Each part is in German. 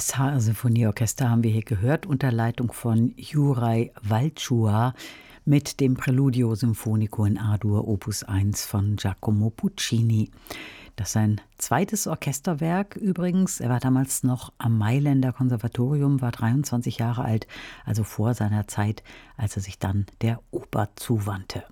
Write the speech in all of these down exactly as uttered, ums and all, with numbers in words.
Das H R-Sinfonieorchester haben wir hier gehört, unter Leitung von Juraj Valchua mit dem Preludio Sinfonico in A-Dur Opus eins von Giacomo Puccini. Das ist sein zweites Orchesterwerk übrigens. Er war damals noch am Mailänder Konservatorium, war dreiundzwanzig Jahre alt, also vor seiner Zeit, als er sich dann der Oper zuwandte.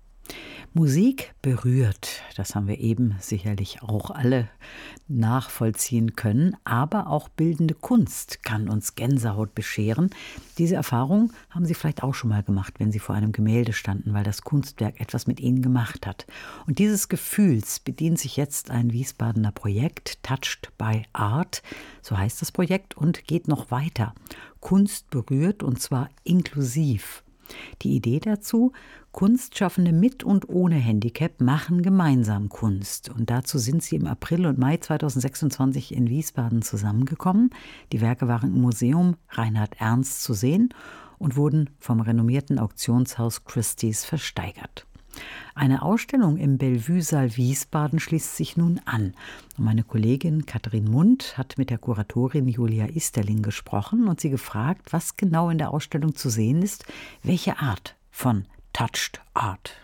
Musik berührt, das haben wir eben sicherlich auch alle nachvollziehen können, aber auch bildende Kunst kann uns Gänsehaut bescheren. Diese Erfahrung haben Sie vielleicht auch schon mal gemacht, wenn Sie vor einem Gemälde standen, weil das Kunstwerk etwas mit Ihnen gemacht hat. Und dieses Gefühls bedient sich jetzt ein Wiesbadener Projekt, Touched by Art, so heißt das Projekt, und geht noch weiter. Kunst berührt, und zwar inklusiv. Die Idee dazu: Kunstschaffende mit und ohne Handicap machen gemeinsam Kunst. Und dazu sind sie im April und Mai zweitausendsechsundzwanzig in Wiesbaden zusammengekommen. Die Werke waren im Museum Reinhard Ernst zu sehen und wurden vom renommierten Auktionshaus Christie's versteigert. Eine Ausstellung im Bellevue-Saal Wiesbaden schließt sich nun an. Und meine Kollegin Katrin Mund hat mit der Kuratorin Julia Isterling gesprochen und sie gefragt, was genau in der Ausstellung zu sehen ist, welche Art von Touched Art.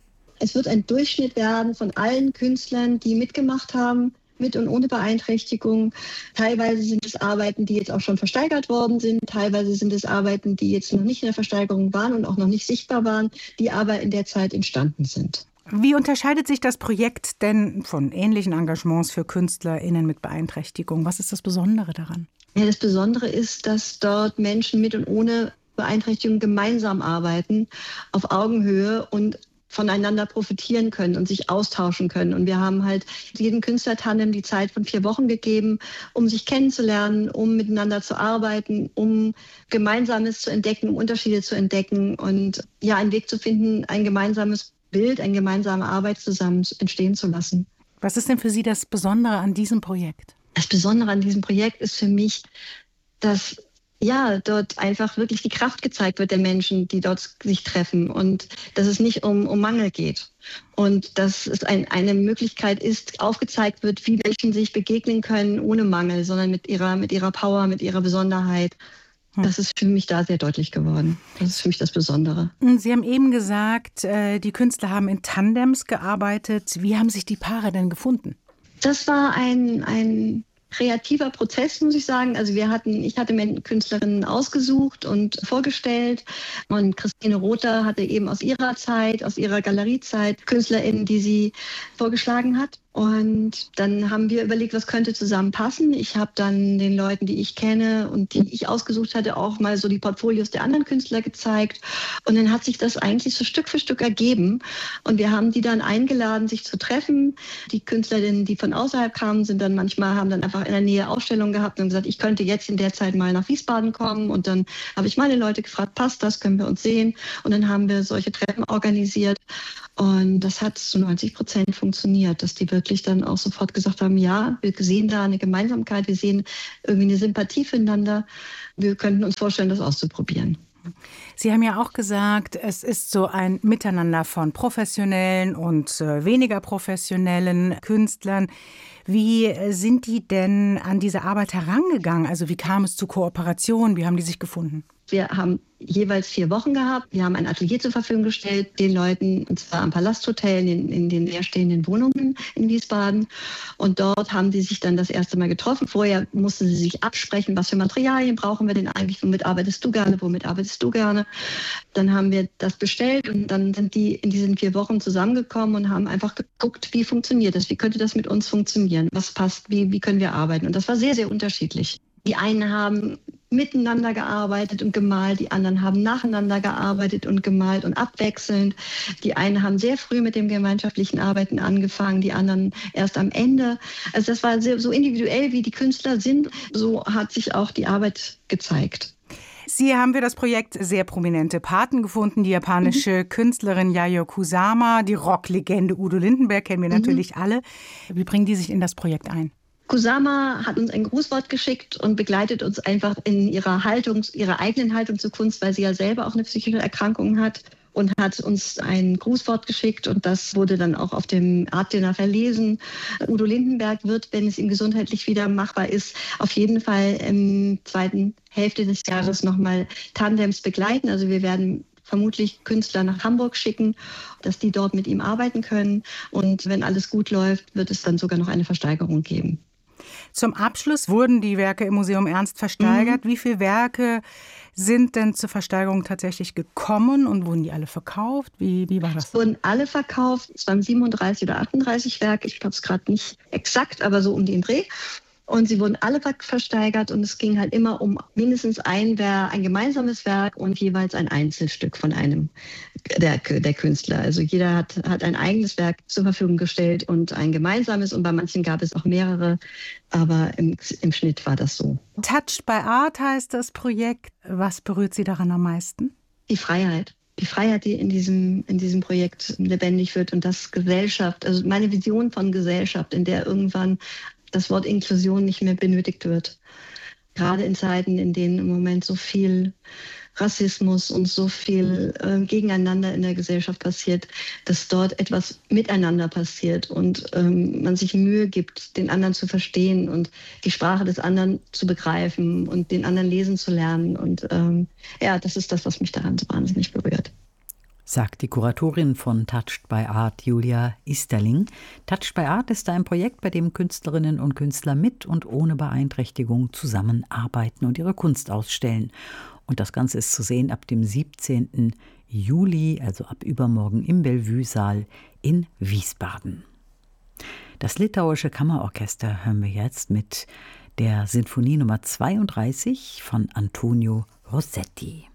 Es wird ein Durchschnitt werden von allen Künstlern, die mitgemacht haben, mit und ohne Beeinträchtigung. Teilweise sind es Arbeiten, die jetzt auch schon versteigert worden sind. Teilweise sind es Arbeiten, die jetzt noch nicht in der Versteigerung waren und auch noch nicht sichtbar waren, die aber in der Zeit entstanden sind. Wie unterscheidet sich das Projekt denn von ähnlichen Engagements für KünstlerInnen mit Beeinträchtigung? Was ist das Besondere daran? Ja, das Besondere ist, dass dort Menschen mit und ohne Beeinträchtigung gemeinsam arbeiten, auf Augenhöhe und voneinander profitieren können und sich austauschen können. Und wir haben halt jedem Künstlertandem die Zeit von vier Wochen gegeben, um sich kennenzulernen, um miteinander zu arbeiten, um Gemeinsames zu entdecken, um Unterschiede zu entdecken und ja, einen Weg zu finden, ein gemeinsames Bild, eine gemeinsame Arbeit zusammen entstehen zu lassen. Was ist denn für Sie das Besondere an diesem Projekt? Das Besondere an diesem Projekt ist für mich, dass ja, dort einfach wirklich die Kraft gezeigt wird der Menschen, die dort sich treffen und dass es nicht um, um Mangel geht und dass es ein, eine Möglichkeit ist, aufgezeigt wird, wie Menschen sich begegnen können ohne Mangel, sondern mit ihrer, mit ihrer Power, mit ihrer Besonderheit. Das ist für mich da sehr deutlich geworden. Das ist für mich das Besondere. Sie haben eben gesagt, die Künstler haben in Tandems gearbeitet. Wie haben sich die Paare denn gefunden? Das war ein, ein kreativer Prozess, muss ich sagen. Also wir hatten, ich hatte mir Künstlerinnen ausgesucht und vorgestellt und Christine Rother hatte eben aus ihrer Zeit, aus ihrer Galeriezeit KünstlerInnen, die sie vorgeschlagen hat. Und dann haben wir überlegt, was könnte zusammenpassen. Ich habe dann den Leuten, die ich kenne und die ich ausgesucht hatte, auch mal so die Portfolios der anderen Künstler gezeigt. Und dann hat sich das eigentlich so Stück für Stück ergeben. Und wir haben die dann eingeladen, sich zu treffen. Die Künstlerinnen, die von außerhalb kamen, sind dann manchmal, haben dann einfach in der Nähe Ausstellungen gehabt und gesagt, ich könnte jetzt in der Zeit mal nach Wiesbaden kommen. Und dann habe ich meine Leute gefragt, passt das, können wir uns sehen? Und dann haben wir solche Treffen organisiert. Und das hat zu neunzig Prozent funktioniert, dass die wirklich dann auch sofort gesagt haben, ja, wir sehen da eine Gemeinsamkeit, wir sehen irgendwie eine Sympathie füreinander. Wir könnten uns vorstellen, das auszuprobieren. Sie haben ja auch gesagt, es ist so ein Miteinander von professionellen und weniger professionellen Künstlern. Wie sind die denn an diese Arbeit herangegangen? Also wie kam es zu Kooperation? Wie haben die sich gefunden? Wir haben jeweils vier Wochen gehabt. Wir haben ein Atelier zur Verfügung gestellt, den Leuten, und zwar am Palasthotel, in, in den leerstehenden Wohnungen in Wiesbaden. Und dort haben sie sich dann das erste Mal getroffen. Vorher mussten sie sich absprechen, was für Materialien brauchen wir denn eigentlich, womit arbeitest du gerne, womit arbeitest du gerne. Dann haben wir das bestellt und dann sind die in diesen vier Wochen zusammengekommen und haben einfach geguckt, wie funktioniert das, wie könnte das mit uns funktionieren, was passt, wie, wie können wir arbeiten. Und das war sehr, sehr unterschiedlich. Die einen haben miteinander gearbeitet und gemalt, die anderen haben nacheinander gearbeitet und gemalt und abwechselnd. Die einen haben sehr früh mit dem gemeinschaftlichen Arbeiten angefangen, die anderen erst am Ende. Also das war sehr, so individuell, wie die Künstler sind, so hat sich auch die Arbeit gezeigt. Sie haben für das Projekt sehr prominente Paten gefunden. Die japanische mhm. Künstlerin Yayoi Kusama, die Rocklegende Udo Lindenberg, kennen wir mhm. natürlich alle. Wie bringen die sich in das Projekt ein? Kusama hat uns ein Grußwort geschickt und begleitet uns einfach in ihrer Haltung, ihrer eigenen Haltung zur Kunst, weil sie ja selber auch eine psychische Erkrankung hat. und hat uns ein Grußwort geschickt und das wurde dann auch auf dem Art Dinner verlesen. Udo Lindenberg wird, wenn es ihm gesundheitlich wieder machbar ist, auf jeden Fall im zweiten Hälfte des Jahres nochmal Tandems begleiten. Also wir werden vermutlich Künstler nach Hamburg schicken, dass die dort mit ihm arbeiten können. Und wenn alles gut läuft, wird es dann sogar noch eine Versteigerung geben. Zum Abschluss wurden die Werke im Museum Ernst versteigert. Mhm. Wie viele Werke sind denn zur Versteigerung tatsächlich gekommen und wurden die alle verkauft? Wie, wie war das? Es wurden alle verkauft. Es waren siebenunddreißig oder achtunddreißig Werke. Ich habe es gerade nicht exakt, aber so um den Dreh. Und sie wurden alle versteigert und es ging halt immer um mindestens ein Werk, ein gemeinsames Werk und jeweils ein Einzelstück von einem der, der Künstler. Also jeder hat, hat ein eigenes Werk zur Verfügung gestellt und ein gemeinsames und bei manchen gab es auch mehrere, aber im, im Schnitt war das so. Touched by Art heißt das Projekt. Was berührt Sie daran am meisten? Die Freiheit. Die Freiheit, die in diesem, in diesem Projekt lebendig wird und das Gesellschaft, also meine Vision von Gesellschaft, in der irgendwann das Wort Inklusion nicht mehr benötigt wird. Gerade in Zeiten, in denen im Moment so viel Rassismus und so viel äh, Gegeneinander in der Gesellschaft passiert, dass dort etwas miteinander passiert und ähm, man sich Mühe gibt, den anderen zu verstehen und die Sprache des anderen zu begreifen und den anderen lesen zu lernen. Und ähm, ja, das ist das, was mich daran so wahnsinnig berührt. Sagt die Kuratorin von Touched by Art, Julia Easterling. Touched by Art ist ein Projekt, bei dem Künstlerinnen und Künstler mit und ohne Beeinträchtigung zusammenarbeiten und ihre Kunst ausstellen. Und das Ganze ist zu sehen ab dem siebzehnten Juli, also ab übermorgen im Bellevue-Saal in Wiesbaden. Das Litauische Kammerorchester hören wir jetzt mit der Sinfonie Nummer zweiunddreißig von Antonio Rossetti.